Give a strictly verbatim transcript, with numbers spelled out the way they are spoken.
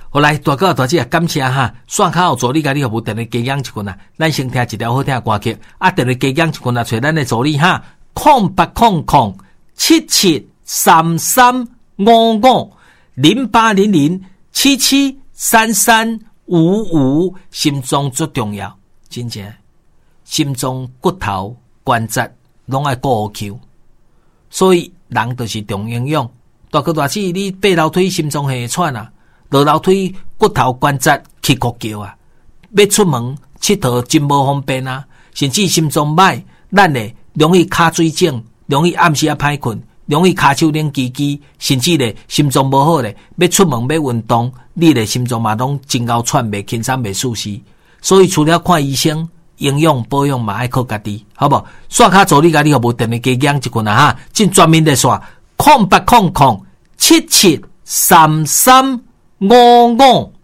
好来，大哥大姐感谢哈，线卡有助理甲你服务，等你加养一群啊，咱先听一条好听的歌曲，啊，等你加养一群啊，找咱的助理哈，空八空空七七三三五五零八零零七七三三五五，心脏最重要，真正心脏骨头关节拢爱顾好求，所以人就是重营养。大哥大姐，你爬楼梯心脏会喘啊，落楼梯骨头关节起骨叫啊，要出门佚佗真无方便啊，甚至心脏歹，咱咧容易卡水肿，容易暗时啊歹困，容易骹手冷吱吱，甚至咧心脏无好咧，要出门要运动，你咧心脏嘛拢真够喘，袂轻松袂舒适。所以除了看医生，营养保养嘛爱靠家己，好不好？刷卡助理甲你服务，电话加养一群啊哈，真专门的刷空八空空七七三三五五